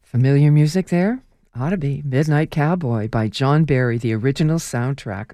Familiar music there? Ought to be. Midnight Cowboy by John Barry, the original soundtrack.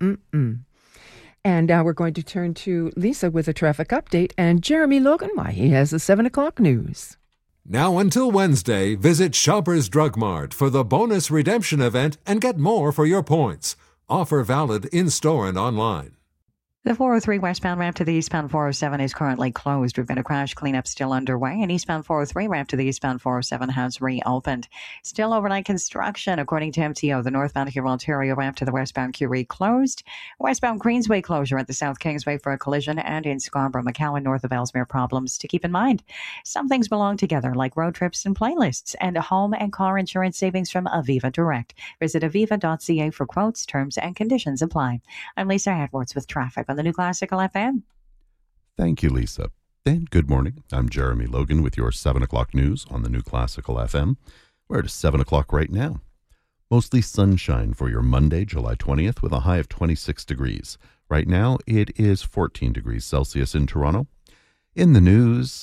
And now we're going to turn to Lisa with a traffic update and Jeremy Logan, why he has the 7 o'clock news. Now until Wednesday, visit Shoppers Drug Mart for the bonus redemption event and get more for your points. Offer valid in-store and online. The 403 westbound ramp to the eastbound 407 is currently closed. We've got a crash cleanup still underway, and eastbound 403 ramp to the eastbound 407 has reopened. Still overnight construction, according to MTO. The northbound Huron Ontario ramp to the westbound Curie closed. Westbound Queensway closure at the South Kingsway for a collision, and in Scarborough, McCowan, north of Ellesmere, problems to keep in mind. Some things belong together, like road trips and playlists, and home and car insurance savings from Aviva Direct. Visit aviva.ca for quotes, terms, and conditions apply. I'm Lisa Edwards with traffic on the New Classical FM. Thank you, Lisa. And good morning. I'm Jeremy Logan with your 7 o'clock news on the New Classical FM. We're at 7 o'clock right now. Mostly sunshine for your Monday, July 20th, with a high of 26 degrees. Right now, it is 14 degrees Celsius in Toronto. In the news...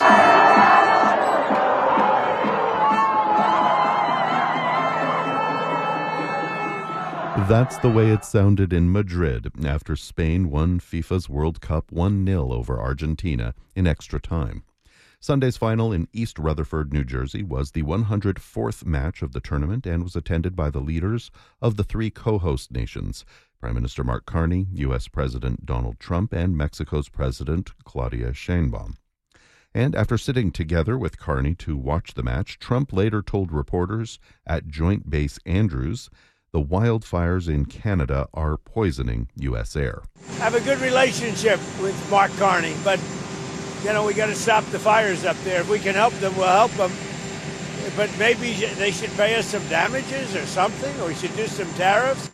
That's the way it sounded in Madrid after Spain won FIFA's World Cup 1-0 over Argentina in extra time. Sunday's final in East Rutherford, New Jersey was the 104th match of the tournament and was attended by the leaders of the three co-host nations, Prime Minister Mark Carney, U.S. President Donald Trump, and Mexico's President Claudia Sheinbaum. And after sitting together with Carney to watch the match, Trump later told reporters at Joint Base Andrews the wildfires in Canada are poisoning U.S. air. I have a good relationship with Mark Carney, but, we got to stop the fires up there. If we can help them, we'll help them. But maybe they should pay us some damages or something, or we should do some tariffs.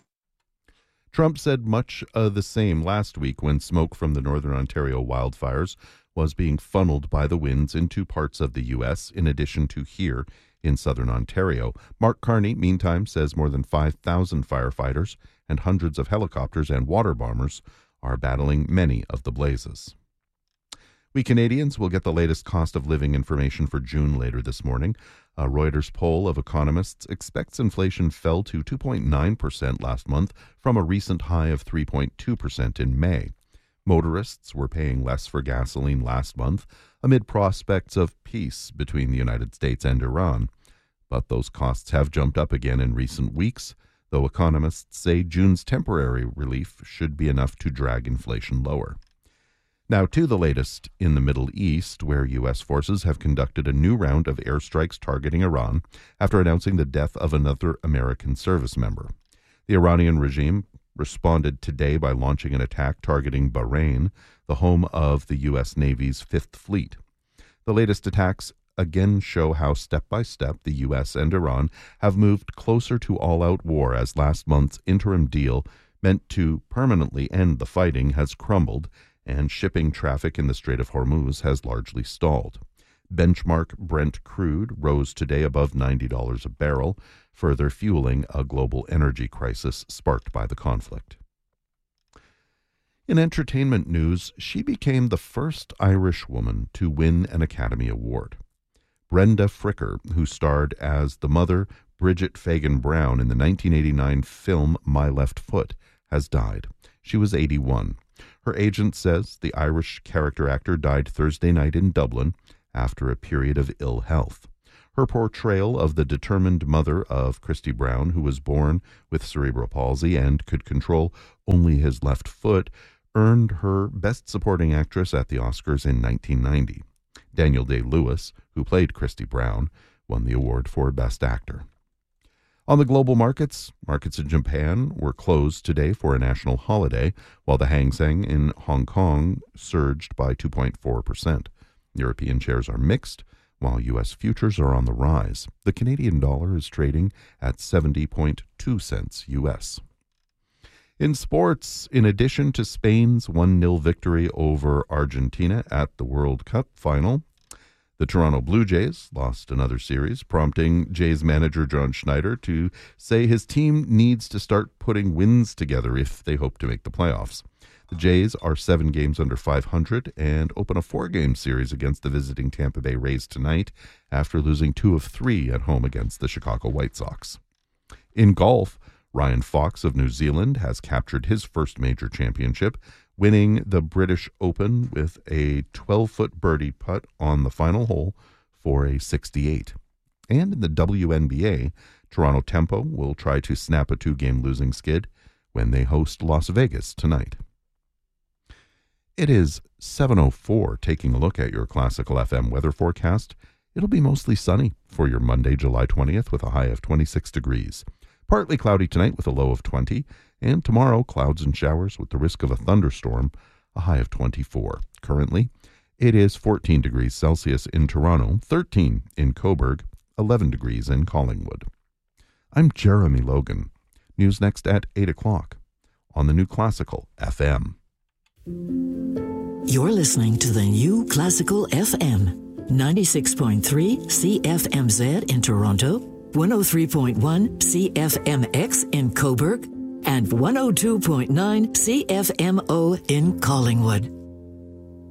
Trump said much the same last week when smoke from the Northern Ontario wildfires was being funneled by the winds into parts of the U.S., in addition to here in southern Ontario. Mark Carney, meantime, says more than 5,000 firefighters and hundreds of helicopters and water bombers are battling many of the blazes. We Canadians will get the latest cost of living information for June later this morning. A Reuters poll of economists expects inflation fell to 2.9% last month from a recent high of 3.2% in May. Motorists were paying less for gasoline last month amid prospects of peace between the United States and Iran. But those costs have jumped up again in recent weeks, though economists say June's temporary relief should be enough to drag inflation lower. Now to the latest in the Middle East, where U.S. forces have conducted a new round of airstrikes targeting Iran after announcing the death of another American service member. The Iranian regime responded today by launching an attack targeting Bahrain, the home of the U.S. Navy's Fifth Fleet. The latest attacks again show how step by step the U.S. and Iran have moved closer to all-out war, as last month's interim deal meant to permanently end the fighting has crumbled and shipping traffic in the Strait of Hormuz has largely stalled. Benchmark Brent crude rose today above $90 a barrel, further fueling a global energy crisis sparked by the conflict. In entertainment news, she became the first Irish woman to win an Academy Award. Brenda Fricker, who starred as the mother Bridget Fagan Brown in the 1989 film My Left Foot, has died. She was 81. Her agent says the Irish character actor died Thursday night in Dublin after a period of ill health. Her portrayal of the determined mother of Christy Brown, who was born with cerebral palsy and could control only his left foot, earned her Best Supporting Actress at the Oscars in 1990. Daniel Day-Lewis, who played Christy Brown, won the award for Best Actor. On the global markets in Japan were closed today for a national holiday, while the Hang Seng in Hong Kong surged by 2.4%. European shares are mixed, while U.S. futures are on the rise. The Canadian dollar is trading at 70.2 cents U.S. In sports, in addition to Spain's 1-0 victory over Argentina at the World Cup final, the Toronto Blue Jays lost another series, prompting Jays manager John Schneider to say his team needs to start putting wins together if they hope to make the playoffs. The Jays are 7 games under 500 and open a 4-game series against the visiting Tampa Bay Rays tonight after losing 2 of 3 at home against the Chicago White Sox. In golf, Ryan Fox of New Zealand has captured his first major championship, winning the British Open with a 12-foot birdie putt on the final hole for a 68. And in the WNBA, Toronto Tempo will try to snap a 2-game losing skid when they host Las Vegas tonight. It is 7:04. Taking a look at your Classical FM weather forecast. It'll be mostly sunny for your Monday, July 20th, with a high of 26 degrees. Partly cloudy tonight with a low of 20, and tomorrow, clouds and showers with the risk of a thunderstorm, a high of 24. Currently, it is 14 degrees Celsius in Toronto, 13 in Cobourg, 11 degrees in Collingwood. I'm Jeremy Logan. News next at 8 o'clock on the New Classical FM. You're listening to the New Classical FM, 96.3 CFMZ in Toronto, 103.1 CFMX in Cobourg, and 102.9 CFMO in Collingwood.